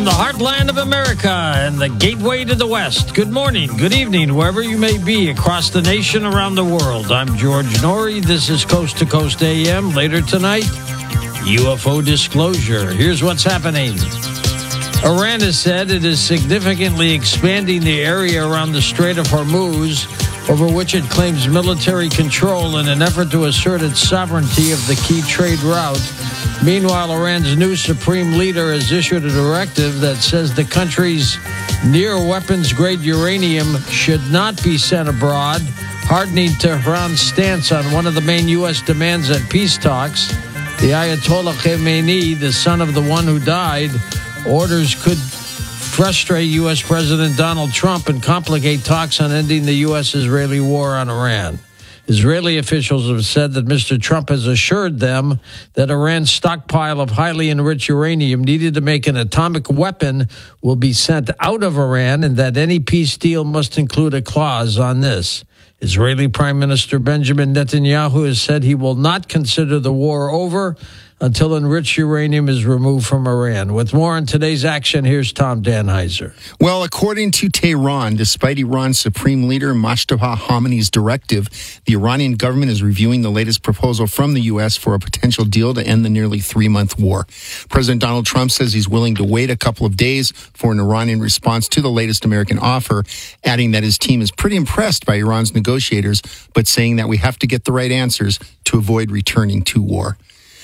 From the heartland of America and the gateway to the West. Good morning, good evening, wherever you may be across the nation, around the world. I'm George Noory. This is Coast to Coast AM. Later tonight, UFO disclosure. Here's what's happening. Iran has said it is significantly expanding the area around the Strait of Hormuz, over which it claims military control in an effort to assert its sovereignty of the key trade route. Meanwhile, Iran's new supreme leader has issued a directive that says the country's near-weapons-grade uranium should not be sent abroad, hardening Tehran's stance on one of the main U.S. demands at peace talks. The Ayatollah Khamenei, the son of the one who died, orders could frustrate U.S. President Donald Trump and complicate talks on ending the U.S.-Israeli war on Iran. Israeli officials have said that Mr. Trump has assured them that Iran's stockpile of highly enriched uranium needed to make an atomic weapon will be sent out of Iran and that any peace deal must include a clause on this. Israeli Prime Minister Benjamin Netanyahu has said he will not consider the war over until enriched uranium is removed from Iran. With more on today's action, here's Tom Danheiser. Well, according to Tehran, despite Iran's Supreme Leader Mojtaba Khamenei's directive, the Iranian government is reviewing the latest proposal from the U.S. for a potential deal to end the nearly 3-month war. President Donald Trump says he's willing to wait a couple of days for an Iranian response to the latest American offer, adding that his team is pretty impressed by Iran's negotiators, but saying that we have to get the right answers to avoid returning to war.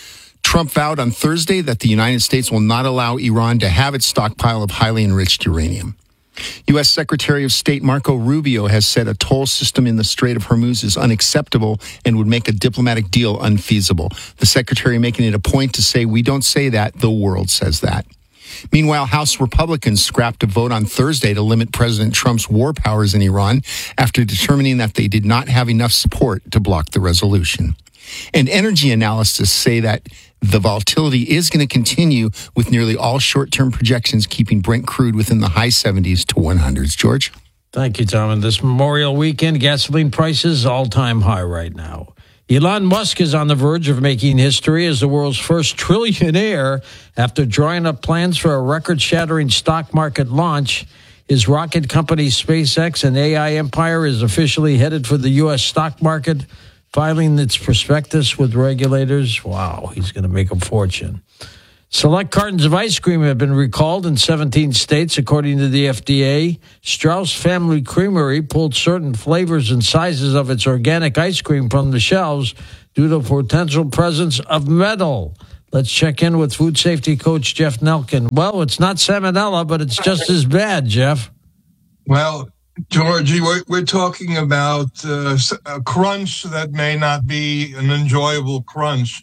Trump vowed on Thursday that the United States will not allow Iran to have its stockpile of highly enriched uranium. U.S. Secretary of State Marco Rubio has said a toll system in the Strait of Hormuz is unacceptable and would make a diplomatic deal unfeasible. The secretary making it a point to say, "We don't say that, the world says that." Meanwhile, House Republicans scrapped a vote on Thursday to limit President Trump's war powers in Iran after determining that they did not have enough support to block the resolution. And energy analysts say that the volatility is going to continue, with nearly all short-term projections keeping Brent crude within the high 70s to 100s. George? Thank you, Tom. And this Memorial weekend, gasoline prices all-time high right now. Elon Musk is on the verge of making history as the world's first trillionaire after drawing up plans for a record-shattering stock market launch. His rocket company, SpaceX, an AI empire, is officially headed for the U.S. stock market, filing its prospectus with regulators. Wow, he's going to make a fortune. Select cartons of ice cream have been recalled in 17 states, according to the FDA. Strauss Family Creamery pulled certain flavors and sizes of its organic ice cream from the shelves due to potential presence of metal. Let's check in with food safety coach Jeff Nelkin. Well, it's not salmonella, but it's just as bad, Jeff. Well, Georgie, we're talking about a crunch that may not be an enjoyable crunch.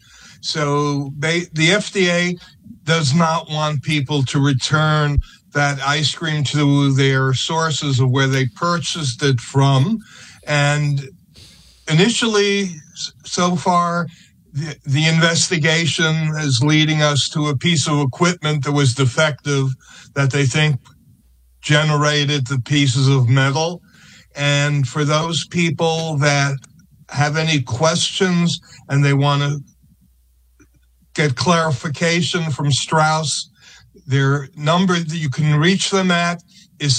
So the FDA does not want people to return that ice cream to their sources of where they purchased it from. And initially, so far, the investigation is leading us to a piece of equipment that was defective that they think generated the pieces of metal. And for those people that have any questions and they want to get clarification from Strauss, their number that you can reach them at is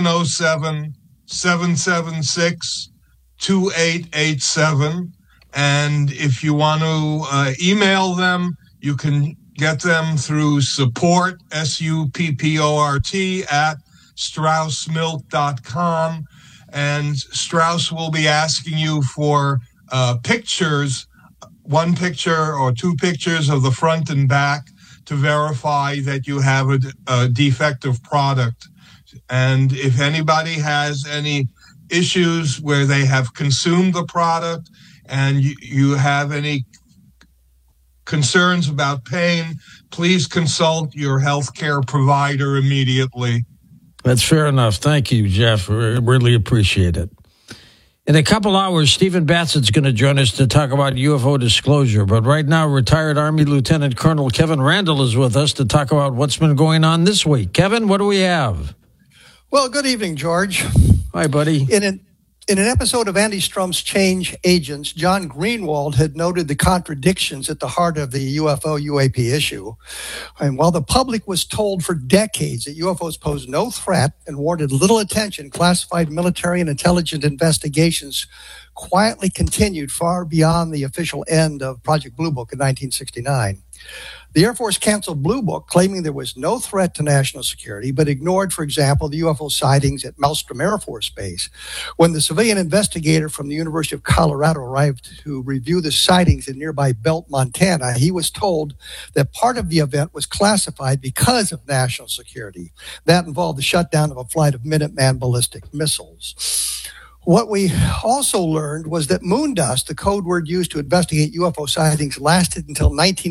707-776-2887. And if you want to email them, you can get them through support, SUPPORT, at StraussMilk.com, and Strauss will be asking you for pictures, one picture or two pictures of the front and back to verify that you have a defective product. And if anybody has any issues where they have consumed the product and you have any concerns about pain, please consult your healthcare provider immediately. That's fair enough. Thank you, Jeff. Really appreciate it. In a couple hours, Stephen Bassett's going to join us to talk about UFO disclosure. But right now, retired Army Lieutenant Colonel Kevin Randle is with us to talk about what's been going on this week. Kevin, what do we have? Well, good evening, George. Hi, buddy. In an episode of Andy Strum's Change Agents, John Greenwald had noted the contradictions at the heart of the UFO-UAP issue. And while the public was told for decades that UFOs posed no threat and warranted little attention, classified military and intelligence investigations quietly continued far beyond the official end of Project Blue Book in 1969. The Air Force canceled Blue Book, claiming there was no threat to national security, but ignored, for example, the UFO sightings at Malmstrom Air Force Base. When the civilian investigator from the University of Colorado arrived to review the sightings in nearby Belt, Montana, he was told that part of the event was classified because of national security. That involved the shutdown of a flight of Minuteman ballistic missiles. What we also learned was that moon dust, the code word used to investigate UFO sightings, lasted until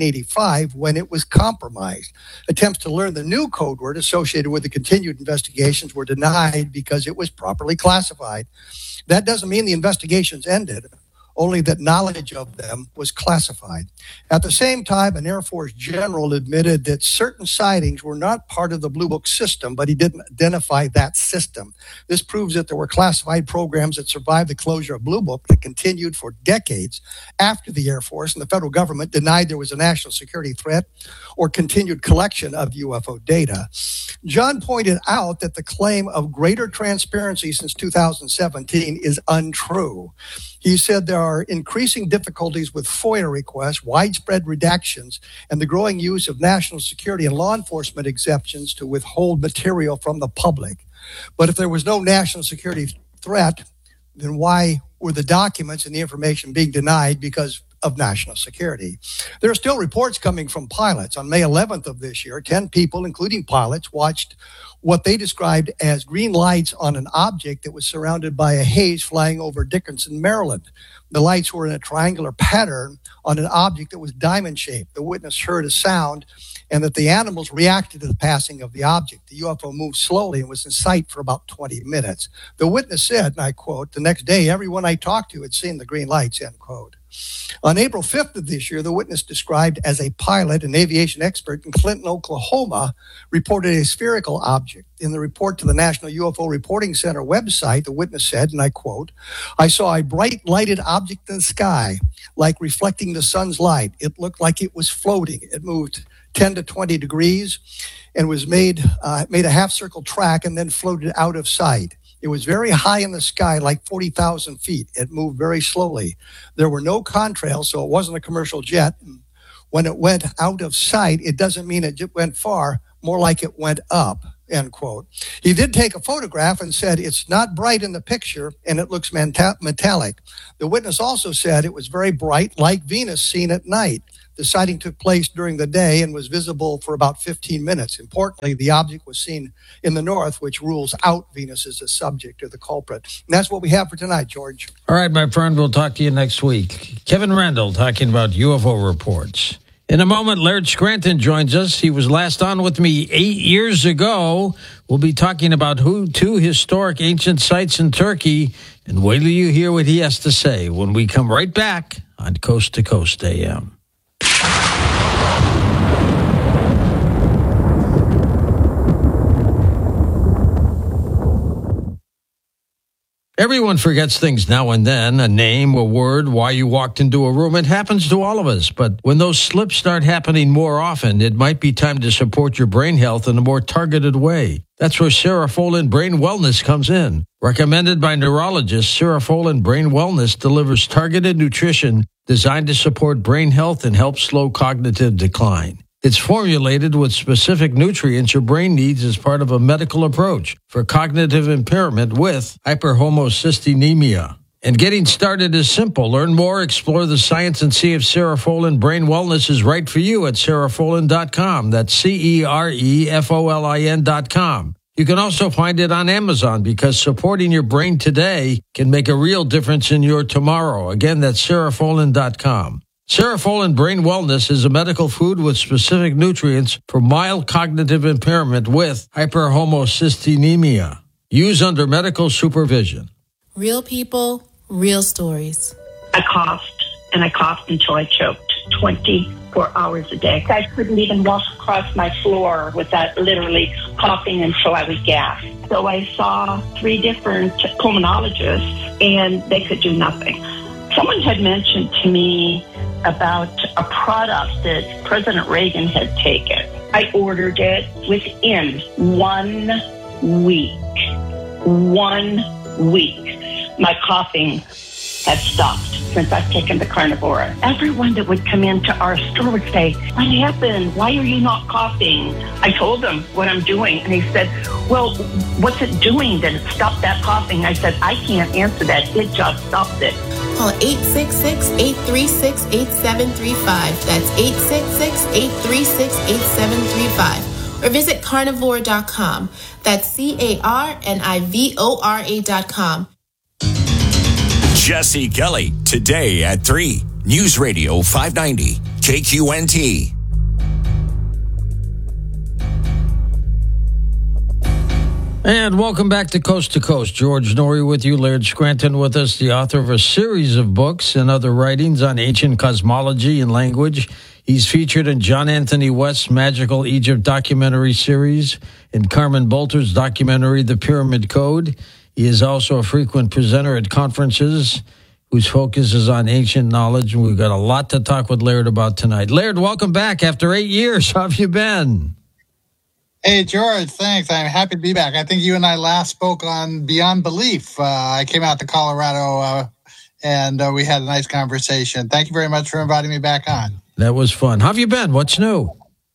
1985 when it was compromised. Attempts to learn the new code word associated with the continued investigations were denied because it was properly classified. That doesn't mean the investigations ended, only that knowledge of them was classified. At the same time, an Air Force general admitted that certain sightings were not part of the Blue Book system, but he didn't identify that system. This proves that there were classified programs that survived the closure of Blue Book that continued for decades after the Air Force and the federal government denied there was a national security threat or continued collection of UFO data. John pointed out that the claim of greater transparency since 2017 is untrue. He said there are increasing difficulties with FOIA requests, widespread redactions, and the growing use of national security and law enforcement exceptions to withhold material from the public. But if there was no national security threat, then why were the documents and the information being denied because of national security? There are still reports coming from pilots. On May 11th of this year, 10 people, including pilots, watched what they described as green lights on an object that was surrounded by a haze flying over Dickinson, Maryland. The lights were in a triangular pattern on an object that was diamond-shaped. The witness heard a sound and that the animals reacted to the passing of the object. The UFO moved slowly and was in sight for about 20 minutes. The witness said, and I quote, "The next day, everyone I talked to had seen the green lights," end quote. On April 5th of this year, the witness, described as a pilot and aviation expert in Clinton, Oklahoma, reported a spherical object. In the report to the National UFO Reporting Center website, the witness said, and I quote, "I saw a bright lighted object in the sky, like reflecting the sun's light. It looked like it was floating. It moved 10 to 20 degrees and was made a half-circle track and then floated out of sight. It was very high in the sky, like 40,000 feet. It moved very slowly. There were no contrails, so it wasn't a commercial jet. When it went out of sight, it doesn't mean it went far, more like it went up," end quote. He did take a photograph and said, "It's not bright in the picture, and it looks metallic." The witness also said it was very bright, like Venus seen at night. The sighting took place during the day and was visible for about 15 minutes. Importantly, the object was seen in the north, which rules out Venus as a subject or the culprit. And that's what we have for tonight, George. All right, my friend, we'll talk to you next week. Kevin Randle talking about UFO reports. In a moment, Laird Scranton joins us. He was last on with me 8 years ago. We'll be talking about two historic ancient sites in Turkey. And wait till you hear what he has to say when we come right back on Coast to Coast AM. Everyone forgets things now and then, a name, a word, why you walked into a room. It happens to all of us. But when those slips start happening more often, it might be time to support your brain health in a more targeted way. That's where Cerefolin Brain Wellness comes in. Recommended by neurologists, Cerefolin Brain Wellness delivers targeted nutrition designed to support brain health and help slow cognitive decline. It's formulated with specific nutrients your brain needs as part of a medical approach for cognitive impairment with hyperhomocysteine. And getting started is simple. Learn more, explore the science, and see if Cerefolin Brain Wellness is right for you at Cerefolin.com. That's Cerefolin.com. You can also find it on Amazon because supporting your brain today can make a real difference in your tomorrow. Again, that's Cerefolin.com. Cerefolin Brain Wellness is a medical food with specific nutrients for mild cognitive impairment with hyperhomocysteine. Use under medical supervision. Real people, real stories. I coughed until I choked 24 hours a day. I couldn't even walk across my floor without literally coughing until I would gasp. So I saw 3 different pulmonologists, and they could do nothing. Someone had mentioned to me about a product that President Reagan had taken. I ordered it within 1 week. 1 week. My coughing had stopped since I've taken the Carnivora. Everyone that would come into our store would say, "What happened? Why are you not coughing?" I told them what I'm doing, and he said, "Well, what's it doing that it stopped that coughing?" I said, "I can't answer that. It just stopped it." Call 866-836-8735. That's 866-836-8735. Or visit carnivora.com. That's CARNIVORA.com. Jesse Kelly, today at 3. News Radio 590, KQNT. And welcome back to Coast. George Noory with you, Laird Scranton with us, the author of a series of books and other writings on ancient cosmology and language. He's featured in John Anthony West's Magical Egypt documentary series and Carmen Bolter's documentary, The Pyramid Code. He is also a frequent presenter at conferences whose focus is on ancient knowledge, and we've got a lot to talk with Laird about tonight. Laird, welcome back after 8 years. How have you been? Hey, George, thanks. I'm happy to be back. I think you and I last spoke on Beyond Belief. I came out to Colorado, and we had a nice conversation. Thank you very much for inviting me back on. That was fun. How have you been? What's new?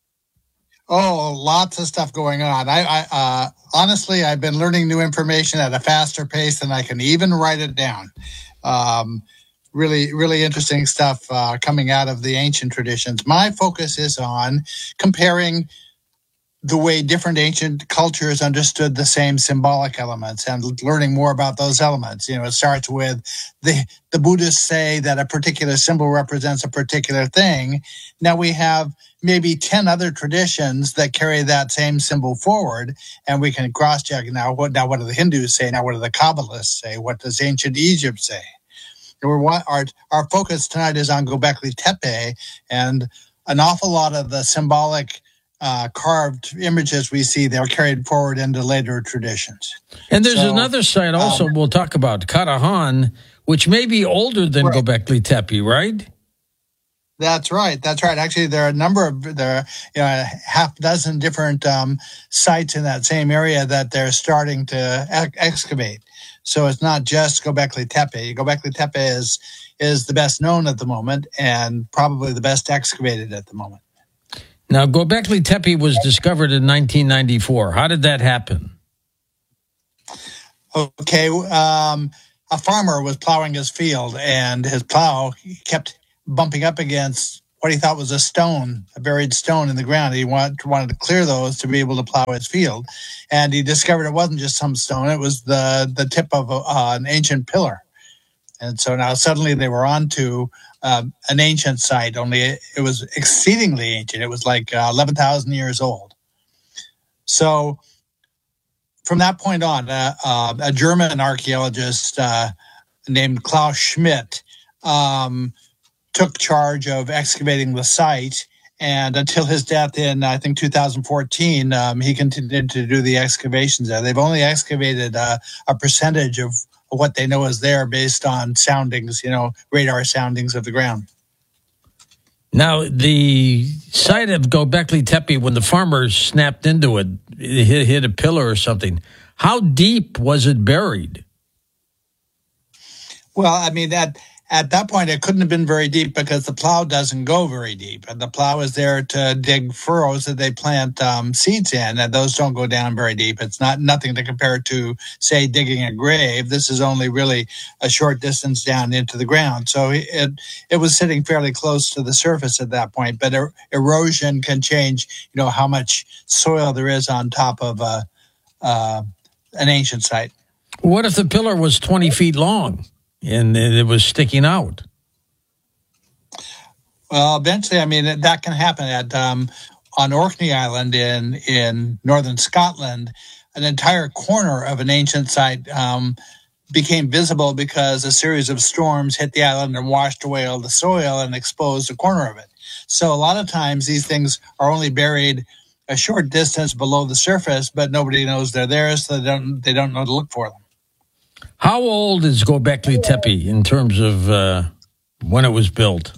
Oh, lots of stuff going on. I honestly, I've been learning new information at a faster pace than I can even write it down. Really, really interesting stuff coming out of the ancient traditions. My focus is on comparing the way different ancient cultures understood the same symbolic elements and learning more about those elements. You know, it starts with the Buddhists say that a particular symbol represents a particular thing. Now we have maybe 10 other traditions that carry that same symbol forward, and we can cross-check now what do the Hindus say? Now what do the Kabbalists say? What does ancient Egypt say? Our focus tonight is on Göbekli Tepe, and an awful lot of the symbolic carved images we see, they're carried forward into later traditions. And there's another site also we'll talk about, Katahan, which may be older than Göbekli Tepe, right? That's right. Actually, there are a number of half dozen different sites in that same area that they're starting to excavate. So it's not just Göbekli Tepe. Göbekli Tepe is the best known at the moment and probably the best excavated at the moment. Now, Göbekli Tepe was discovered in 1994. How did that happen? Okay, a farmer was plowing his field, and his plow kept bumping up against what he thought was a buried stone in the ground. He wanted to clear those to be able to plow his field, and he discovered it wasn't just some stone; it was the tip of an ancient pillar. And so now suddenly they were on to an ancient site, only it was exceedingly ancient. It was like 11,000 years old. So from that point on, a German archaeologist named Klaus Schmidt took charge of excavating the site. And until his death in, I think, 2014, he continued to do the excavations there. They've only excavated a percentage of what they know is there based on soundings, radar soundings of the ground. Now, the site of Göbekli Tepe, when the farmer snapped into it, hit a pillar or something, how deep was it buried? Well, I mean, at that point, it couldn't have been very deep because the plow doesn't go very deep. And the plow is there to dig furrows that they plant seeds in, and those don't go down very deep. It's nothing to compare to, say, digging a grave. This is only really a short distance down into the ground. So it was sitting fairly close to the surface at that point. But erosion can change, how much soil there is on top of an ancient site. What if the pillar was 20 feet long? And it was sticking out? Well, eventually, I mean, that can happen on Orkney Island in northern Scotland. An entire corner of an ancient site became visible because a series of storms hit the island and washed away all the soil and exposed a corner of it. So a lot of times these things are only buried a short distance below the surface, but nobody knows they're there, so they don't know to look for them. How old is Göbekli Tepe in terms of when it was built?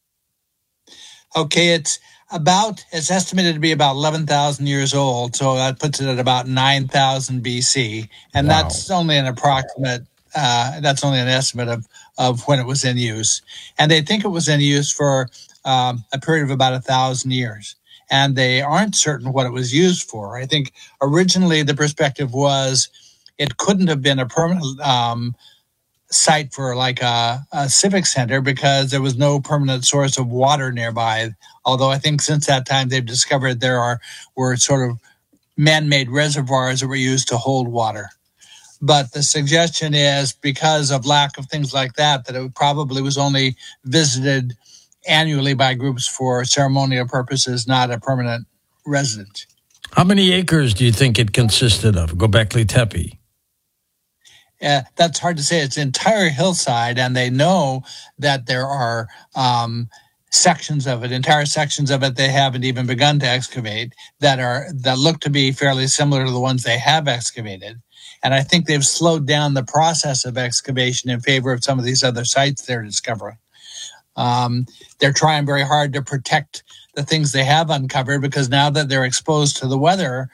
Okay, it's estimated to be about 11,000 years old, so that puts it at about 9,000 BC, and Wow. that's only an approximate. That's only an estimate of when it was in use, and they think it was in use for a period of about 1,000 years, and they aren't certain what it was used for. I think originally the perspective was it couldn't have been a permanent site for like a civic center because there was no permanent source of water nearby. Although I think since that time they've discovered were sort of man-made reservoirs that were used to hold water. But the suggestion is because of lack of things like that it probably was only visited annually by groups for ceremonial purposes, not a permanent residence. How many acres do you think it consisted of, Göbekli Tepe? That's hard to say. It's an entire hillside, and they know that there are entire sections of it they haven't even begun to excavate that look to be fairly similar to the ones they have excavated. And I think they've slowed down the process of excavation in favor of some of these other sites they're discovering. They're trying very hard to protect the things they have uncovered because now that they're exposed to the weather,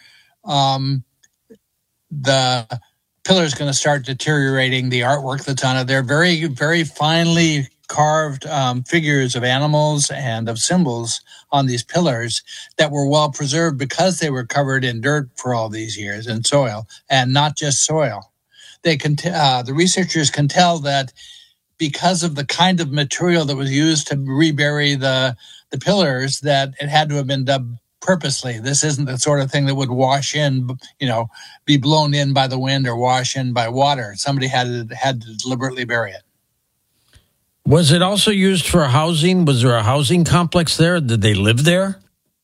the pillar is going to start deteriorating the artwork that's on it. They're very, very finely carved figures of animals and of symbols on these pillars that were well preserved because they were covered in dirt for all these years and soil, and not just soil. The researchers can tell that because of the kind of material that was used to rebury the pillars, that it had to have been done purposely. This isn't the sort of thing that would wash in, be blown in by the wind or wash in by water. Somebody had to deliberately bury it. Was it also used for housing? Was there a housing complex there? Did they live there?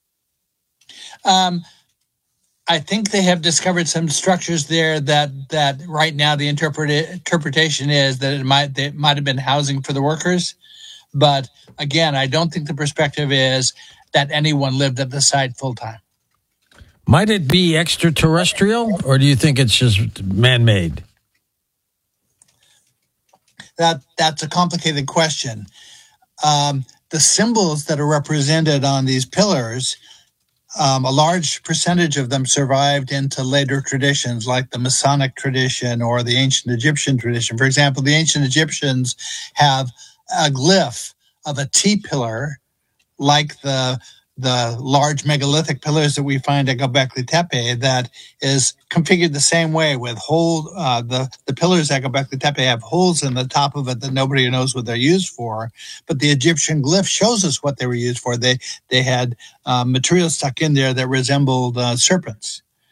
I think they have discovered some structures there that right now the interpretation is that it might have been housing for the workers. But again, I don't think the perspective is that anyone lived at the site full time. Might it be extraterrestrial, or do you think it's just man-made? That's a complicated question. The symbols that are represented on these pillars, a large percentage of them survived into later traditions like the Masonic tradition or the ancient Egyptian tradition. For example, the ancient Egyptians have a glyph of a T-pillar like the large megalithic pillars that we find at Göbekli Tepe that is configured the same way with the pillars at Göbekli Tepe have holes in the top of it that nobody knows what they're used for. But the Egyptian glyph shows us what they were used for. They had material stuck in there that resembled serpents.